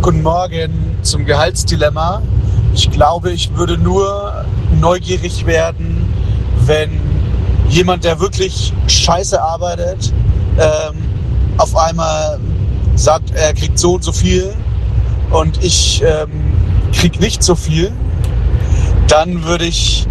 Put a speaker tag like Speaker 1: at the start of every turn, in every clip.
Speaker 1: Guten Morgen zum Gehaltsdilemma. Ich glaube, ich würde nur neugierig werden, wenn jemand, der wirklich scheiße arbeitet, auf einmal sagt, er kriegt so und so viel und ich krieg nicht so viel. Dann würde ich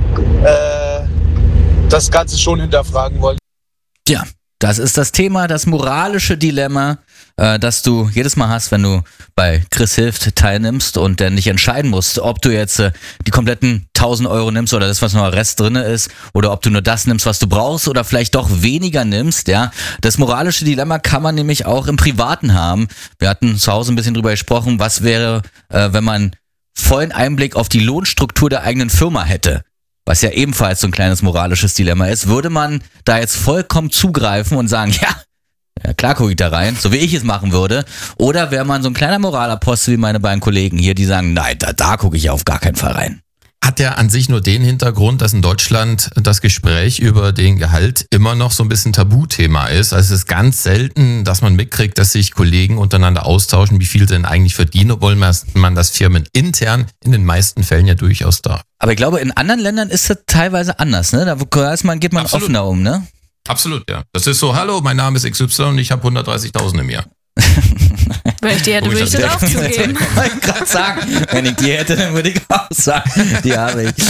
Speaker 1: das Ganze schon hinterfragen wollen.
Speaker 2: Ja, das ist das Thema, das moralische Dilemma, das du jedes Mal hast, wenn du bei Chris Hilft teilnimmst und dann nicht entscheiden musst, ob du jetzt die kompletten 1.000 Euro nimmst oder das, was noch Rest drin ist, oder ob du nur das nimmst, was du brauchst oder vielleicht doch weniger nimmst. Ja, das moralische Dilemma kann man nämlich auch im Privaten haben. Wir hatten zu Hause ein bisschen drüber gesprochen, was wäre, wenn man vollen Einblick auf die Lohnstruktur der eigenen Firma hätte. Was ja ebenfalls so ein kleines moralisches Dilemma ist, würde man da jetzt vollkommen zugreifen und sagen, ja klar gucke ich da rein, so wie ich es machen würde. Oder wäre man so ein kleiner Moralapostel wie meine beiden Kollegen hier, die sagen, nein, da gucke ich auf gar keinen Fall rein.
Speaker 3: Hat ja an sich nur den Hintergrund, dass in Deutschland das Gespräch über den Gehalt immer noch so ein bisschen Tabuthema ist. Also es ist ganz selten, dass man mitkriegt, dass sich Kollegen untereinander austauschen, wie viel sie denn eigentlich verdienen, obwohl man das Firmen intern in den meisten Fällen ja durchaus darf.
Speaker 2: Aber ich glaube, in anderen Ländern ist das teilweise anders, ne? Da geht man
Speaker 3: Absolut.
Speaker 2: Offener um, ne?
Speaker 3: Absolut, ja. Das ist so, hallo, mein Name ist XY und ich habe 130.000 im Jahr.
Speaker 4: Wenn ich die hätte, würde ich das auch zugeben.
Speaker 2: Ich wollte gerade sagen, wenn ich die hätte, dann würde ich auch sagen, die habe ich.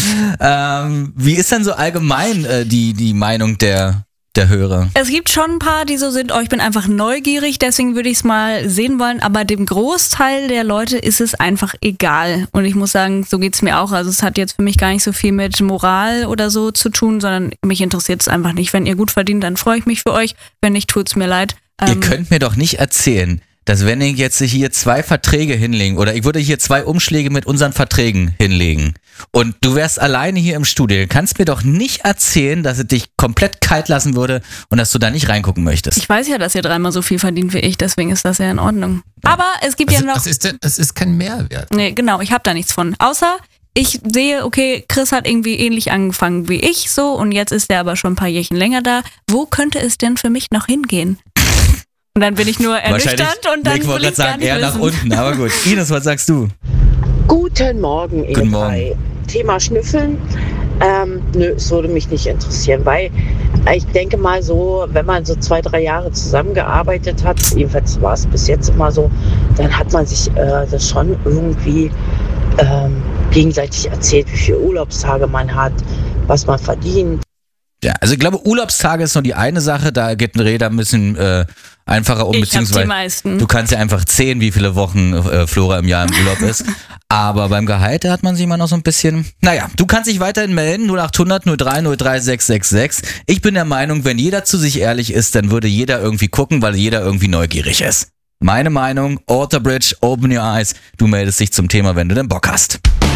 Speaker 2: Wie ist denn so allgemein die Meinung der Hörer?
Speaker 4: Es gibt schon ein paar, die so sind, ich bin einfach neugierig, deswegen würde ich es mal sehen wollen, aber dem Großteil der Leute ist es einfach egal. Und ich muss sagen, so geht es mir auch. Also es hat jetzt für mich gar nicht so viel mit Moral oder so zu tun, sondern mich interessiert es einfach nicht. Wenn ihr gut verdient, dann freue ich mich für euch. Wenn nicht, tut's mir leid.
Speaker 2: Ihr könnt mir doch nicht erzählen, dass wenn ich jetzt hier 2 Verträge hinlegen oder ich würde hier 2 Umschläge mit unseren Verträgen hinlegen und du wärst alleine hier im Studio, du kannst mir doch nicht erzählen, dass es dich komplett kalt lassen würde und dass du da nicht reingucken möchtest.
Speaker 4: Ich weiß ja, dass ihr 3-mal so viel verdient wie ich, deswegen ist das ja in Ordnung. Aber es gibt ja noch...
Speaker 3: Das ist kein Mehrwert.
Speaker 4: Nee, genau, ich habe da nichts von. Außer... Ich sehe, okay, Chris hat irgendwie ähnlich angefangen wie ich so und jetzt ist er aber schon ein paar Jährchen länger da. Wo könnte es denn für mich noch hingehen? Und dann bin ich nur ernüchtert und dann
Speaker 2: ich wollte gerade sagen, eher nach
Speaker 4: wissen.
Speaker 2: unten, aber gut. Ines, was sagst du?
Speaker 5: Guten Morgen, ihr
Speaker 2: Guten
Speaker 5: drei. Thema Schnüffeln. Es würde mich nicht interessieren, weil ich denke mal so, wenn man so 2-3 Jahre zusammengearbeitet hat, jedenfalls war es bis jetzt immer so, dann hat man sich das schon irgendwie gegenseitig erzählt, wie viele Urlaubstage man hat, was man verdient.
Speaker 2: Ja, also ich glaube, Urlaubstage ist nur die eine Sache, da geht ein Räder ein bisschen einfacher um,
Speaker 4: Ich hab
Speaker 2: beziehungsweise
Speaker 4: die meisten.
Speaker 2: du kannst ja einfach zählen, wie viele Wochen Flora im Jahr im Urlaub ist. Aber beim Gehalt, da hat man sich immer noch so ein bisschen... Naja, du kannst dich weiterhin melden, 0800 03 03 666. Ich bin der Meinung, wenn jeder zu sich ehrlich ist, dann würde jeder irgendwie gucken, weil jeder irgendwie neugierig ist. Meine Meinung, Alterbridge, open your eyes. Du meldest dich zum Thema, wenn du den Bock hast.